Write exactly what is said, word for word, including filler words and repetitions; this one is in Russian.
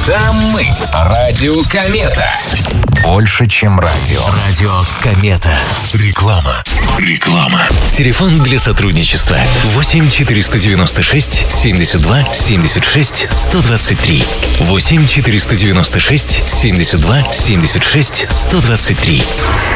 Да мы. Радио Комета. Больше, чем радио. Радио Комета. Реклама. Реклама. Телефон для сотрудничества восемь четыреста девяносто шесть семьдесят два семьдесят шесть сто двадцать три. восемь четыреста девяносто шесть семьдесят два семьдесят шесть сто двадцать три.